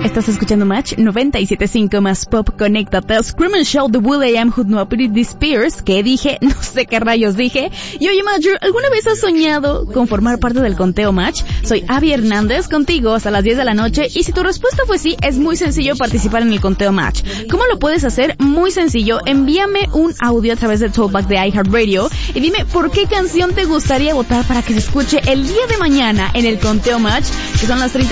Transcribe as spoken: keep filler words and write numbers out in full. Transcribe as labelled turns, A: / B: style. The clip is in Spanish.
A: Estás escuchando Match noventa y siete punto cinco más Pop. Conéctate. Scream and Shout the Will I Am Who Nobody Disappears. ¿Qué dije? No sé qué rayos dije. Y oye, Match, ¿alguna vez has soñado con formar parte del conteo Match? Soy Abby Hernández, contigo hasta las diez de la noche. Y si tu respuesta fue sí, es muy sencillo participar en el conteo Match. ¿Cómo lo puedes hacer? Muy sencillo. Envíame un audio a través del Talkback de iHeartRadio y dime por qué canción te gustaría votar para que se escuche el día de mañana en el conteo Match, que son las treinta